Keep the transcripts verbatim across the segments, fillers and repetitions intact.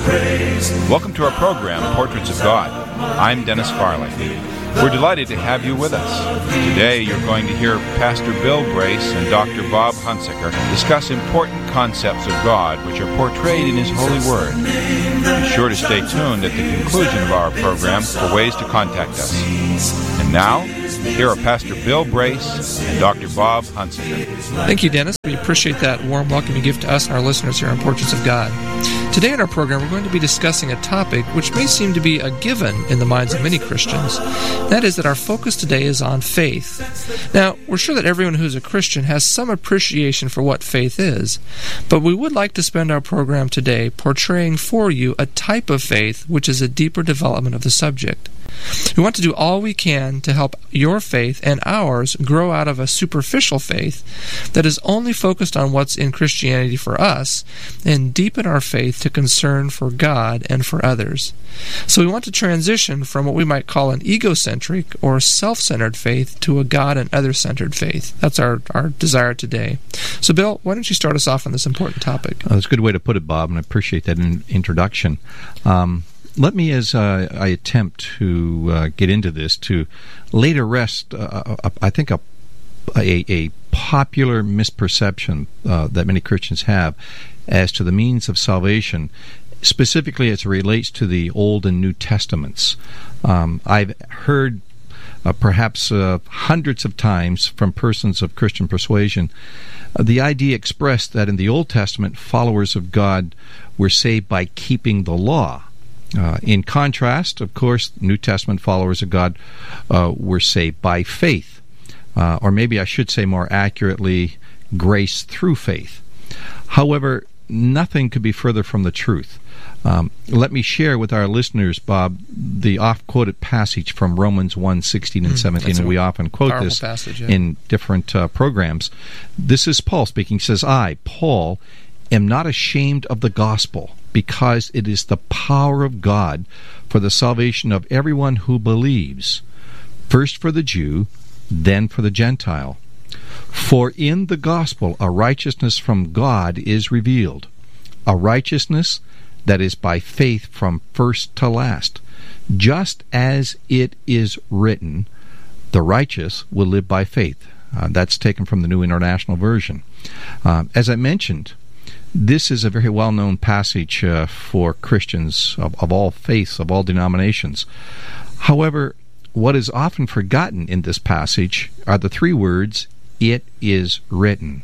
Welcome to our program, Portraits of God. I'm Dennis Farley. We're delighted to have you with us. Today you're going to hear Pastor Bill Brace and Doctor Bob Hunsaker discuss important concepts of God which are portrayed in His holy Word. Be sure to stay tuned at the conclusion of our program for ways to contact us. And now, here are Pastor Bill Brace and Doctor Bob Hunsaker. Thank you, Dennis. We appreciate that warm welcome you give to us and our listeners here on Portraits of God. Today in our program, we're going to be discussing a topic which may seem to be a given in the minds of many Christians. That is that our focus today is on faith. Now, we're sure that everyone who's a Christian has some appreciation for what faith is, but we would like to spend our program today portraying for you a type of faith which is a deeper development of the subject. We want to do all we can to help your faith and ours grow out of a superficial faith that is only focused on what's in Christianity for us and deepen our faith to concern for God and for others. So we want to transition from what we might call an egocentric or self-centered faith to a God and other-centered faith. That's our, our desire today. So Bill, why don't you start us off on this important topic? Oh, that's a good way to put it, Bob, and I appreciate that in- introduction. Um, Let me, as uh, I attempt to uh, get into this, to lay to rest, uh, I think, a, a, a popular misperception uh, that many Christians have as to the means of salvation, specifically as it relates to the Old and New Testaments. Um, I've heard uh, perhaps uh, hundreds of times from persons of Christian persuasion uh, the idea expressed that in the Old Testament, followers of God were saved by keeping the law. Uh, in contrast, of course, New Testament followers of God uh, were saved by faith, uh, or maybe I should say more accurately, grace through faith. However, nothing could be further from the truth. Um, let me share with our listeners, Bob, the oft-quoted passage from Romans one, sixteen and seventeen, mm, and we often quote this passage, yeah. in different uh, programs. This is Paul speaking. He says, I, Paul, am not ashamed of the gospel, because it is the power of God for the salvation of everyone who believes, first for the Jew, then for the Gentile. For in the gospel a righteousness from God is revealed, a righteousness that is by faith from first to last, just as it is written, the righteous will live by faith. Uh, that's taken from the New International Version. Uh, as I mentioned, this is a very well-known passage uh, for Christians of, of all faiths, of all denominations. However, what is often forgotten in this passage are the three words, it is written.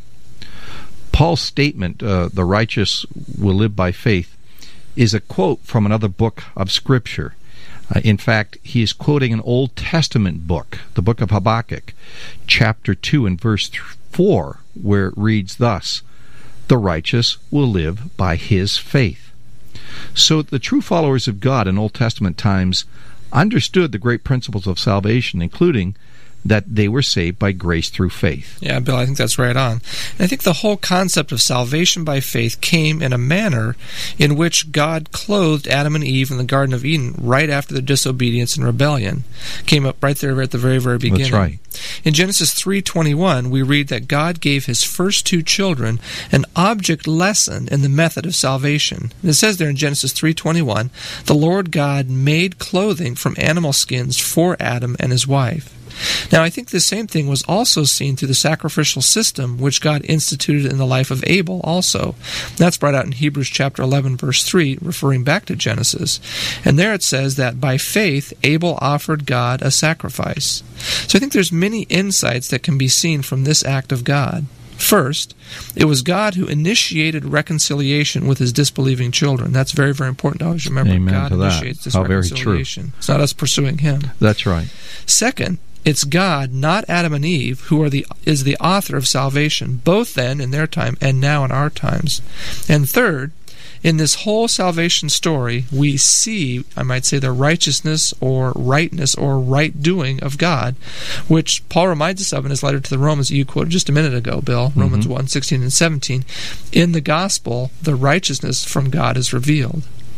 Paul's statement, uh, the righteous will live by faith, is a quote from another book of Scripture. Uh, in fact, he is quoting an Old Testament book, the book of Habakkuk, chapter two and verse four, where it reads thus, the righteous will live by his faith. So the true followers of God in Old Testament times understood the great principles of salvation, including that they were saved by grace through faith. Yeah, Bill, I think that's right on. And I think the whole concept of salvation by faith came in a manner in which God clothed Adam and Eve in the Garden of Eden right after their disobedience and rebellion. Came up right there at the very, very beginning. That's right. In Genesis three twenty-one, we read that God gave His first two children an object lesson in the method of salvation. And it says there in Genesis three twenty-one, the Lord God made clothing from animal skins for Adam and his wife. Now, I think the same thing was also seen through the sacrificial system which God instituted in the life of Abel also. That's brought out in Hebrews chapter eleven, verse three, referring back to Genesis. And there it says that by faith, Abel offered God a sacrifice. So I think there's many insights that can be seen from this act of God. First, it was God who initiated reconciliation with His disbelieving children. That's very, very important to always remember. Amen God to that. initiates this How reconciliation. Very true. It's not us pursuing Him. That's right. Second, it's God, not Adam and Eve, who are the is the author of salvation, both then in their time and now in our times. And third, in this whole salvation story, we see, I might say, the righteousness or rightness or right doing of God, which Paul reminds us of in his letter to the Romans that you quoted just a minute ago, Bill, mm-hmm. Romans one, sixteen and seventeen. In the gospel, the righteousness from God is revealed.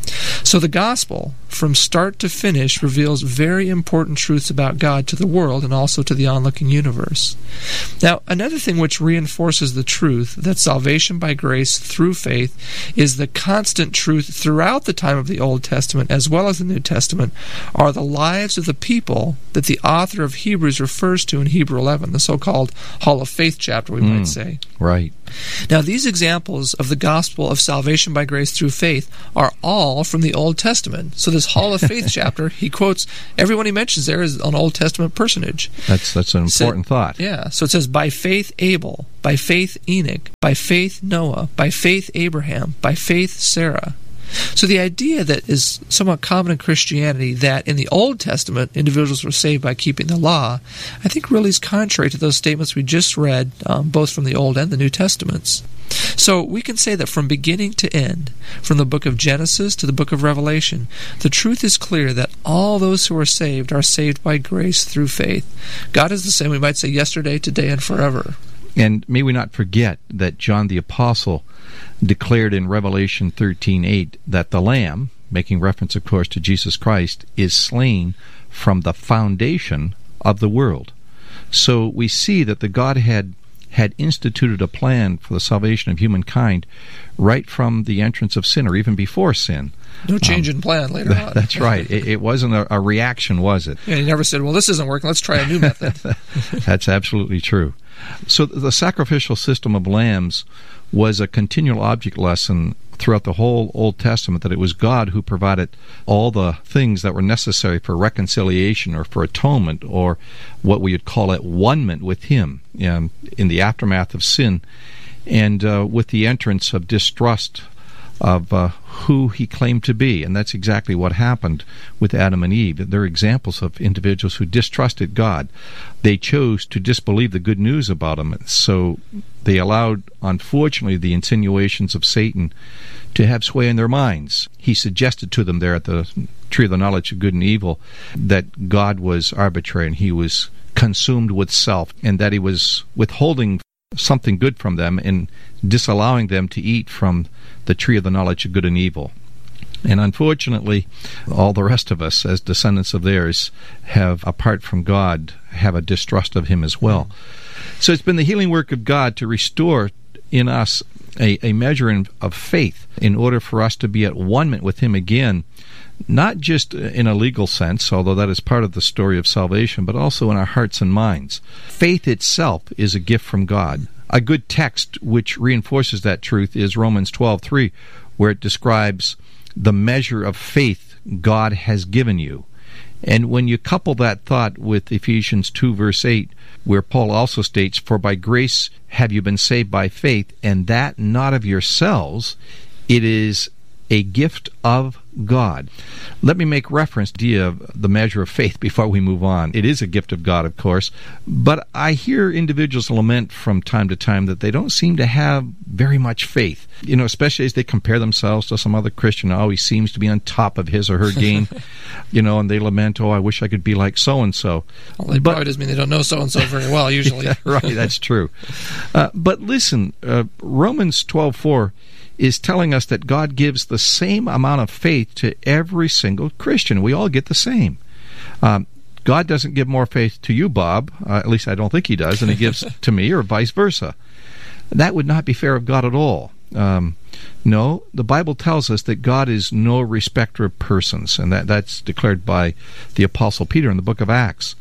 So the gospel, from start to finish, reveals very important truths about God to the world and also to the onlooking universe. Now, another thing which reinforces the truth that salvation by grace through faith is the constant truth throughout the time of the Old Testament as well as the New Testament are the lives of the people that the author of Hebrews refers to in Hebrew eleven, the so-called Hall of Faith chapter, we mm, might say. Right. Now, these examples of the gospel of salvation by grace through faith are all from the Old Testament. So this Hall of Faith chapter, he quotes, everyone he mentions there is an Old Testament personage. That's that's an important so, thought. Yeah. So it says, by faith Abel, by faith Enoch, by faith Noah, by faith Abraham, by faith Sarah. So the idea that is somewhat common in Christianity that in the Old Testament individuals were saved by keeping the law, I think really is contrary to those statements we just read, um, both from the Old and the New Testaments. So we can say that from beginning to end, from the book of Genesis to the book of Revelation, the truth is clear that all those who are saved are saved by grace through faith. God is the same, we might say, yesterday, today, and forever. And may we not forget that John the Apostle declared in Revelation thirteen eight that the Lamb, making reference, of course, to Jesus Christ, is slain from the foundation of the world. So we see that the Godhead had instituted a plan for the salvation of humankind right from the entrance of sin, or even before sin. No change um, in plan later that, on. That's right. It, it wasn't a, a reaction, was it? Yeah, he never said, well, this isn't working, let's try a new method. That's absolutely true. So the sacrificial system of lambs was a continual object lesson throughout the whole Old Testament, that it was God who provided all the things that were necessary for reconciliation or for atonement, or what we would call at one-ment with Him um, in the aftermath of sin, and uh, with the entrance of distrust of uh, who He claimed to be. And that's exactly what happened with Adam and Eve. They're examples of individuals who distrusted God. They chose to disbelieve the good news about Him, so they allowed, unfortunately, the insinuations of Satan to have sway in their minds. He suggested to them there at the tree of the knowledge of good and evil that God was arbitrary and He was consumed with self, and that He was withholding something good from them and disallowing them to eat from the tree of the knowledge of good and evil. And unfortunately, all the rest of us, as descendants of theirs, have, apart from God, have a distrust of Him as well. So it's been the healing work of God to restore in us a, a measure in, of faith in order for us to be at one-ment with Him again, not just in a legal sense, although that is part of the story of salvation, but also in our hearts and minds. Faith itself is a gift from God. A good text which reinforces that truth is Romans twelve three, where it describes the measure of faith God has given you. And when you couple that thought with Ephesians two verse eight, where Paul also states, "For by grace have you been saved by faith, and that not of yourselves, it is a gift of God." Let me make reference to the idea of the measure of faith before we move on. It is a gift of God, of course, but I hear individuals lament from time to time that they don't seem to have very much faith, you know, especially as they compare themselves to some other Christian who always seems to be on top of his or her game, you know, and they lament, "Oh, I wish I could be like so-and-so." Well, that but, probably doesn't mean they don't know so-and-so very well, usually. Yeah, right, that's true. Uh, but listen, uh, Romans twelve four is telling us that God gives the same amount of faith to every single Christian. We all get the same. Um, God doesn't give more faith to you, Bob, uh, at least I don't think He does, than He gives to me, or vice versa. That would not be fair of God at all. Um, no, the Bible tells us that God is no respecter of persons, and that, that's declared by the Apostle Peter in the book of Acts.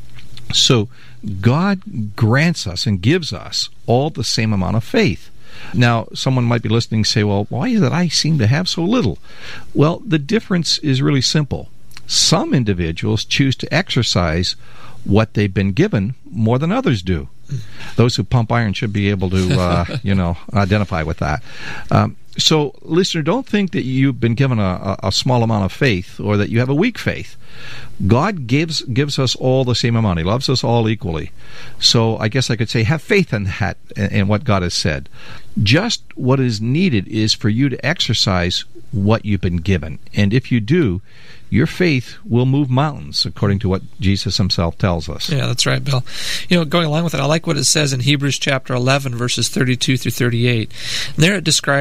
So God grants us and gives us all the same amount of faith. Now, someone might be listening and say, "Well, why is it I seem to have so little?" Well, the difference is really simple. Some individuals choose to exercise what they've been given more than others do. Those who pump iron should be able to, uh, you know, identify with that. Um, so, listener, don't think that you've been given a, a small amount of faith, or that you have a weak faith. God gives gives us all the same amount. He loves us all equally. So I guess I could say, have faith in that, in what God has said. Just what is needed is for you to exercise what you've been given. And if you do, your faith will move mountains, according to what Jesus Himself tells us. Yeah, that's right, Bill. You know, going along with it, I like what it says in Hebrews chapter eleven, verses thirty-two through thirty-eight. And there it describes a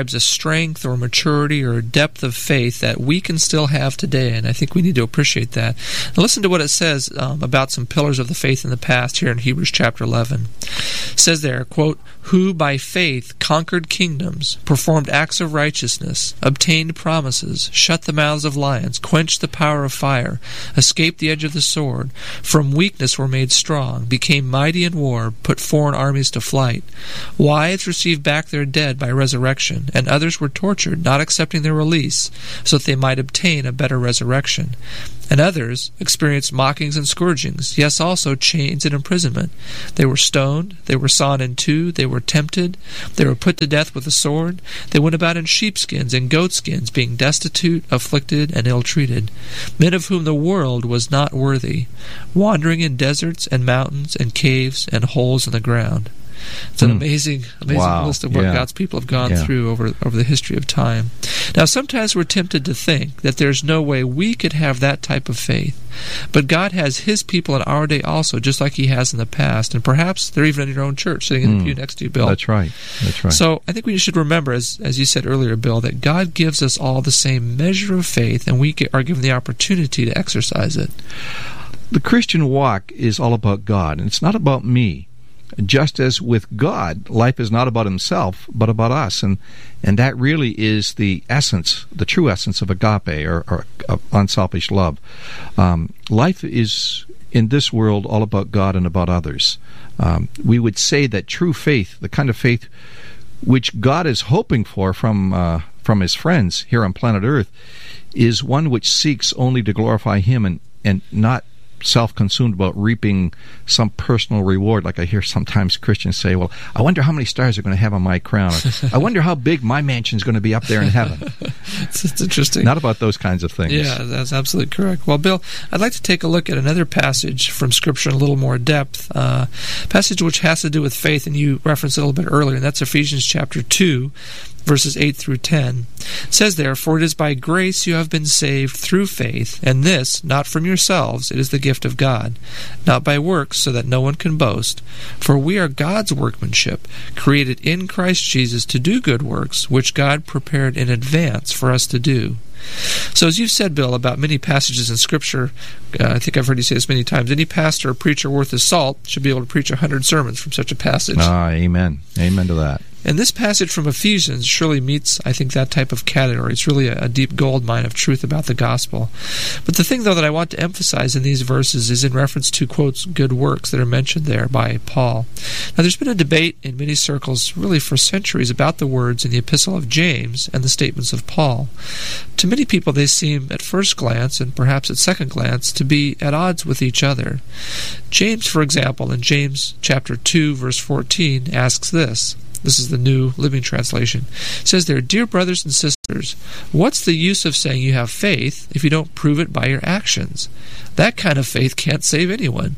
strength or maturity or depth of faith that we can still have today, and I think we need to appreciate that. Now listen to what it says um, about some pillars of the faith in the past here in Hebrews chapter eleven. It says there, quote, "Who by faith conquered kingdoms, performed acts of righteousness, obtained promises, shut the mouths of lions, quenched the power of fire, escaped the edge of the sword, from weakness were made strong, became mighty in war, put foreign armies to flight. Wives received back their dead by resurrection, and others were tortured, not accepting their release, so that they might obtain a better resurrection. And others experienced mockings and scourgings, yes, also chains and imprisonment. They were stoned, they were sawn in two, they were tempted, they were put to death with a sword. They went about in sheepskins and goatskins, being destitute, afflicted, and ill-treated. Men of whom the world was not worthy, wandering in deserts and mountains and caves and holes in the ground." It's an mm. amazing, amazing wow. list of what yeah. God's people have gone yeah. through over over the history of time. Now, sometimes we're tempted to think that there's no way we could have that type of faith, but God has His people in our day also, just like He has in the past, and perhaps they're even in your own church, sitting in mm. the pew next to you, Bill. That's right. That's right. So I think we should remember, as as you said earlier, Bill, that God gives us all the same measure of faith, and we get, are given the opportunity to exercise it. The Christian walk is all about God, and it's not about me. Just as with God, life is not about Himself, but about us. And and that really is the essence, the true essence of agape, or, or of unselfish love. Um, life is, in this world, all about God and about others. Um, we would say that true faith, the kind of faith which God is hoping for from uh, from His friends here on planet Earth, is one which seeks only to glorify Him and, and not self-consumed about reaping some personal reward. Like I hear sometimes Christians say, well, I wonder how many stars are going to have on my crown. Or, I wonder how big my mansion is going to be up there in heaven. it's, it's interesting. Not about those kinds of things. Yeah, that's absolutely correct. Well, Bill, I'd like to take a look at another passage from Scripture in a little more depth, uh, passage which has to do with faith, and you referenced it a little bit earlier, and that's Ephesians chapter two, verses eight through ten. It says there, "For it is by grace you have been saved through faith, and this, not from yourselves, it is the gift of God, not by works, so that no one can boast. For we are God's workmanship, created in Christ Jesus to do good works, which God prepared in advance for us to do." So as you've said, Bill, about many passages in Scripture, uh, I think I've heard you say this many times, any pastor or preacher worth his salt should be able to preach a hundred sermons from such a passage. Ah, amen. Amen to that. And this passage from Ephesians surely meets, I think, that type of category. It's really a, a deep gold mine of truth about the gospel. But the thing, though, that I want to emphasize in these verses is in reference to, quotes, good works that are mentioned there by Paul. Now, there's been a debate in many circles, really for centuries, about the words in the Epistle of James and the statements of Paul. To many people, they seem, at first glance, and perhaps at second glance, to be at odds with each other. James, for example, in James chapter two, verse fourteen, asks this. This is the New Living Translation. It says there, "Dear brothers and sisters, what's the use of saying you have faith if you don't prove it by your actions? That kind of faith can't save anyone."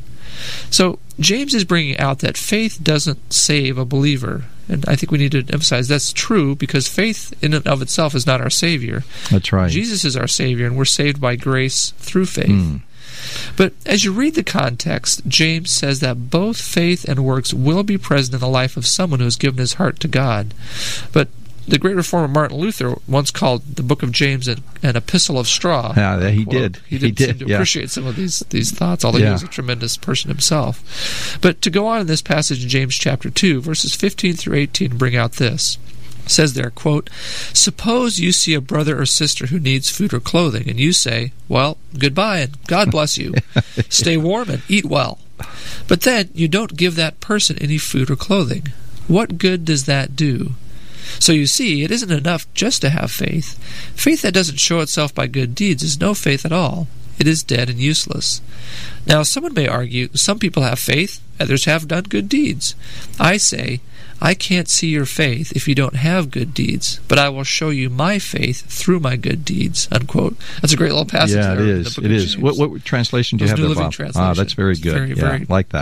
So James is bringing out that faith doesn't save a believer. And I think we need to emphasize that's true, because faith in and of itself is not our Savior. That's right. Jesus is our Savior, and we're saved by grace through faith. Mm. But as you read the context, James says that both faith and works will be present in the life of someone who has given his heart to God. But the great reformer Martin Luther once called the book of James an, an epistle of straw. Yeah, he Quote. did. He, he did did seem to yeah. appreciate some of these, these thoughts, although yeah. he was a tremendous person himself. But to go on in this passage in James chapter two, verses fifteen through eighteen bring out this. It says there, quote, "Suppose you see a brother or sister who needs food or clothing, and you say, 'Well, goodbye, and God bless you. Stay warm and eat well.' But then you don't give that person any food or clothing. What good does that do? So you see, it isn't enough just to have faith. Faith that doesn't show itself by good deeds is no faith at all. It is dead and useless. Now, someone may argue, some people have faith, others have done good deeds. I say, I can't see your faith if you don't have good deeds, but I will show you my faith through my good deeds," unquote. That's a great little passage. Yeah, it there is. in the book It of is. James. What, what translation do you Those have New there, Living Bob? Ah, that's very good. Very, yeah, very, like that.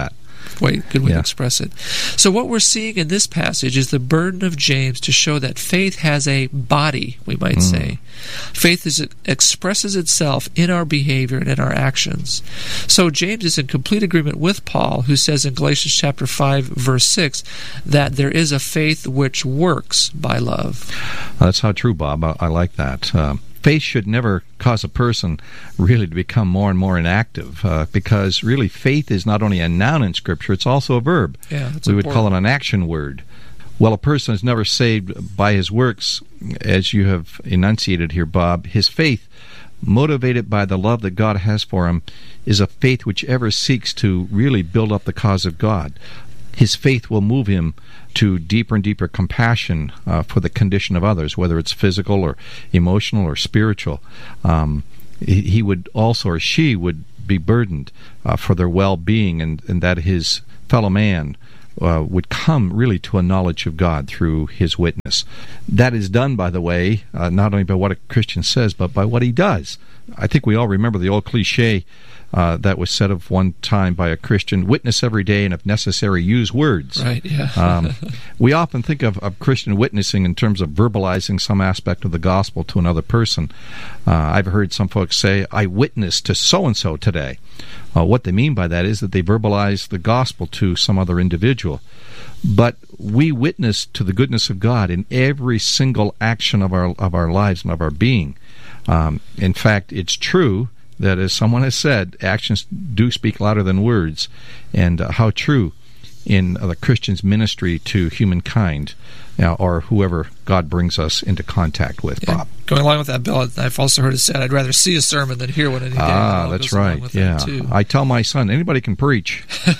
way, good way Yeah. to express it. So what we're seeing in this passage is the burden of James to show that faith has a body, we might Mm. say. Faith is, expresses itself in our behavior and in our actions. So James is in complete agreement with Paul, who says in Galatians chapter five, verse six, that there is a faith which works by love. That's how true, Bob. I, I like that. Uh, faith should never cause a person really to become more and more inactive, uh, because really faith is not only a noun in Scripture, it's also a verb. Yeah, that's we would important. call it an action word. Well, a person is never saved by his works, as you have enunciated here, Bob. His faith, motivated by the love that God has for him, is a faith which ever seeks to really build up the cause of God. His faith will move him to deeper and deeper compassion uh, for the condition of others, whether it's physical or emotional or spiritual. Um, he, he would also, or she would, be burdened uh, for their well-being, and, and that his fellow man Uh, would come really to a knowledge of God through his witness. That is done, by the way, uh, not only by what a Christian says, but by what he does. I think we all remember the old cliche uh, that was said of one time by a Christian: witness every day, and if necessary, use words. Right, yeah. um, we often think of, of Christian witnessing in terms of verbalizing some aspect of the gospel to another person. Uh, I've heard some folks say, I witnessed to so-and-so today. Uh, what they mean by that is that they verbalize the gospel to some other individual. But we witness to the goodness of God in every single action of our of our lives and of our being. Um, in fact, it's true that, as someone has said, actions do speak louder than words. And uh, how true in uh, the Christian's ministry to humankind, uh, or whoever God brings us into contact with, Yeah, Bob. going along with that, Bill, I've also heard it said, I'd rather see a sermon than hear one any day. Ah, Well, it that's goes along right. with Yeah, that, too. I tell my son, anybody can preach.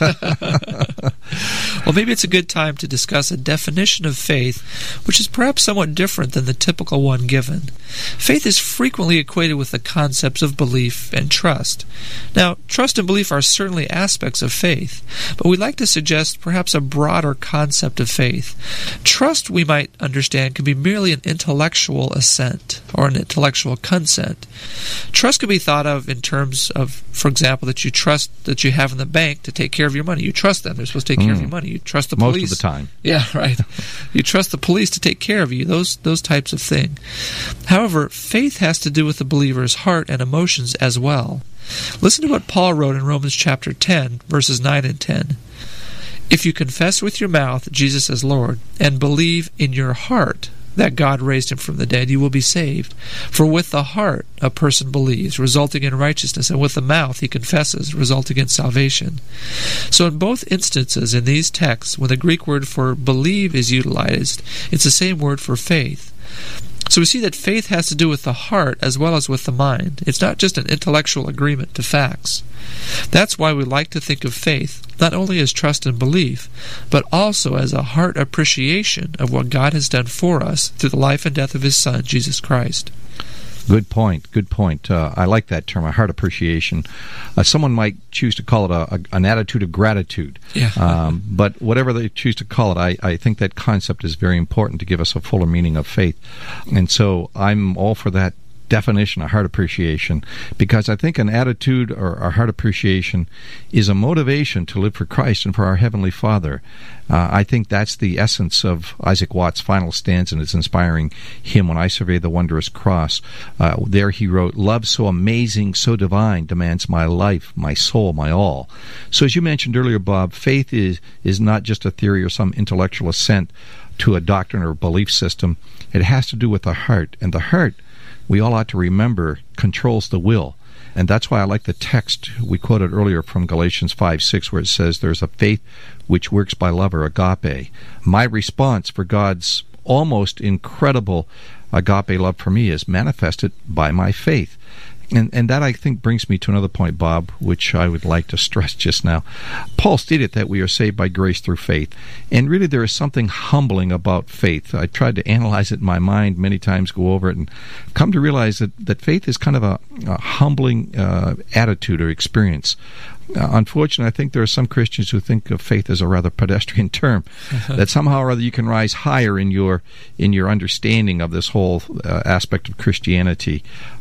Well, maybe it's a good time to discuss a definition of faith, which is perhaps somewhat different than the typical one given. Faith is frequently equated with the concepts of belief and trust. Now, trust and belief are certainly aspects of faith, but we'd like to suggest perhaps a broader concept of faith. Trust, we might understand, can be merely an intellectual assent or an intellectual consent. Trust can be thought of in terms of, for example, that you trust that you have in the bank to take care of your money. You trust them. They're supposed to take care of your money. You trust the Most police. of the time. Yeah, right. You trust the police to take care of you. Those those types of thing. However, faith has to do with the believer's heart and emotions as well. Listen to what Paul wrote in Romans chapter ten, verses nine and ten. If you confess with your mouth Jesus as Lord, and believe in your heart that God raised him from the dead, you will be saved. For with the heart a person believes, resulting in righteousness, and with the mouth he confesses, resulting in salvation. So in both instances in these texts, when the Greek word for believe is utilized, it's the same word for faith. So we see that faith has to do with the heart as well as with the mind. It's not just an intellectual agreement to facts. That's why we like to think of faith not only as trust and belief, but also as a heart appreciation of what God has done for us through the life and death of his Son, Jesus Christ. Good point. Good point. Uh, I like that term, a heart appreciation. Uh, someone might choose to call it a, a, an attitude of gratitude. Yeah. um, but whatever they choose to call it, I, I think that concept is very important to give us a fuller meaning of faith. And so I'm all for that definition, a heart appreciation, because I think an attitude or a heart appreciation is a motivation to live for Christ and for our Heavenly Father. Uh, I think that's the essence of Isaac Watts' final stanza in his inspiring hymn, When I Survey the Wondrous Cross. Uh, there he wrote, love so amazing, so divine, demands my life, my soul, my all. So as you mentioned earlier, Bob, faith is, is not just a theory or some intellectual assent to a doctrine or belief system. It has to do with the heart, and the heart, we all ought to remember, controls the will. And that's why I like the text we quoted earlier from Galatians five six, where it says, there's a faith which works by love, or agape. My response for God's almost incredible agape love for me is manifested by my faith. And and that, I think, brings me to another point, Bob, which I would like to stress just now. Paul stated that we are saved by grace through faith. And really there is something humbling about faith. I tried to analyze it in my mind many times, go over it, and come to realize that, that faith is kind of a, a humbling uh, attitude or experience. Uh, unfortunately, I think there are some Christians who think of faith as a rather pedestrian term, that somehow or other you can rise higher in your in your understanding of this whole uh, aspect of Christianity.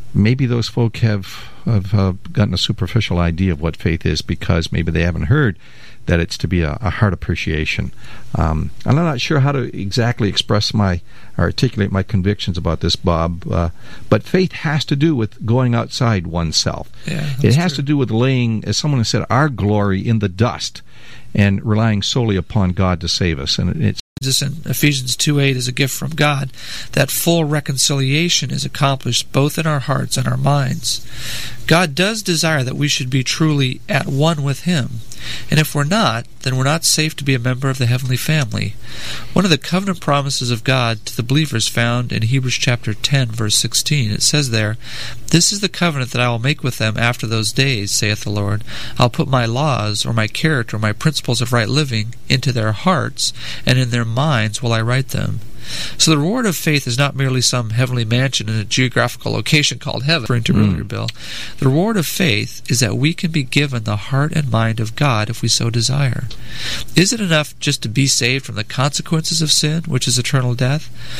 maybe those folk have, have uh, gotten a superficial idea of what faith is because maybe they haven't heard that it's to be a, a heart appreciation. Um, and I'm not sure how to exactly express my, or articulate my convictions about this, Bob, uh, but faith has to do with going outside oneself. Yeah, it has true. to do with laying, as someone has said, our glory in the dust and relying solely upon God to save us. And it's This in Ephesians two eight is a gift from God, that full reconciliation is accomplished both in our hearts and our minds. God does desire that we should be truly at one with Him, and if we're not, then we're not safe to be a member of the heavenly family. One of the covenant promises of God to the believers found in Hebrews chapter ten, verse sixteen. It says there, "This is the covenant that I will make with them after those days, saith the Lord. I'll put my laws, or my character, or my principles of right living into their hearts, and in their minds will I write them." So the reward of faith is not merely some heavenly mansion in a geographical location called heaven, referring to Mm. earlier, Bill. The reward of faith is that we can be given the heart and mind of God if we so desire. Is it enough just to be saved from the consequences of sin, which is eternal death?